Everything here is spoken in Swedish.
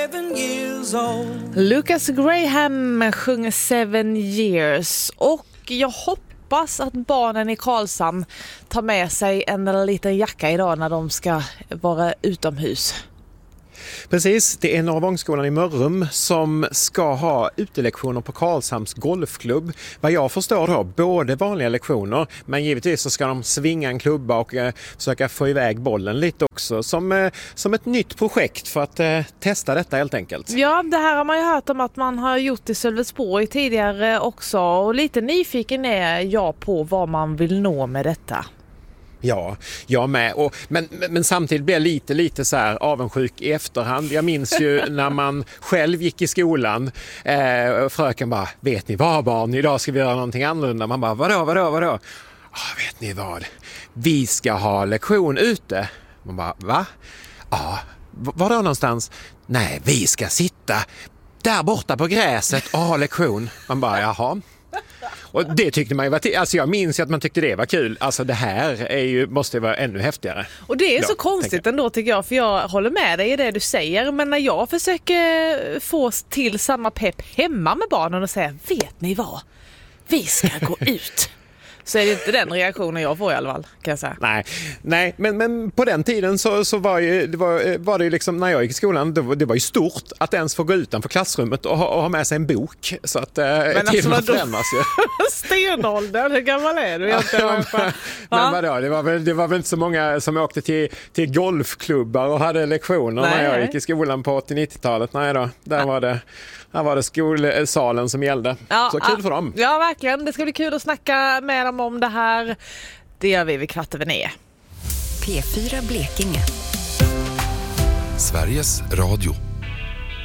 Lucas Graham sjunger 7 years och jag hoppas att barnen i Karlshamn tar med sig en liten jacka idag när de ska vara utomhus. Precis, det är Norrvångsskolan i Mörrum som ska ha utelektioner på Karlshamns golfklubb. Vad jag förstår då, både vanliga lektioner, men givetvis så ska de svinga en klubba och försöka få iväg bollen lite också. Som ett nytt projekt för att testa detta helt enkelt. Ja, det här har man ju hört om att man har gjort i Sölvesborg tidigare också. Och lite nyfiken är jag på vad man vill nå med detta. Ja, jag med. Men samtidigt blir jag lite så här avundsjuk i efterhand. Jag minns ju när man själv gick i skolan. Fröken bara, vet ni vad barn? Idag ska vi göra någonting annorlunda. Man bara, vadå? Vet ni vad? Vi ska ha lektion ute. Man bara, va? Ja, var då någonstans? Nej, vi ska sitta där borta på gräset och ha lektion. Man bara, jaha. Och det tyckte man ju var alltså jag minns ju att man tyckte det var kul. Alltså det här måste vara ännu häftigare. Och det är så konstigt ändå tycker jag, för jag håller med dig i det du säger, men när jag försöker få till samma pepp hemma med barnen och säga, vet ni vad? Vi ska gå ut. Så är det inte den reaktionen jag får i alla fall, kan jag säga. Nej, men på den tiden så var det ju liksom, när jag gick i skolan, det var ju stort att ens få gå utanför klassrummet och ha med sig en bok. Så att tiden förändras ju. Stenålder, hur gammal är du egentligen? Men vadå, det var väl inte så många som åkte till golfklubbar och hade lektioner när jag gick i skolan på 80-90-talet. Nej då, där var det skolsalen som gällde. Ja, så kul för dem. Ja, verkligen. Det ska bli kul att snacka med dem om det här. Det gör vi vid 8:15. P4 Blekinge. Sveriges Radio.